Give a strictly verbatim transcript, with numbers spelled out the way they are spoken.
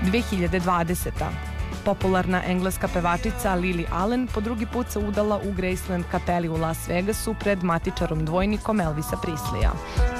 dve hiljade dvadeseta. Popularna engleska pevačica Lily Allen po drugi put se udala u Graceland kapeli u Las Vegasu pred matičarom dvojnikom Elvisa Presleya.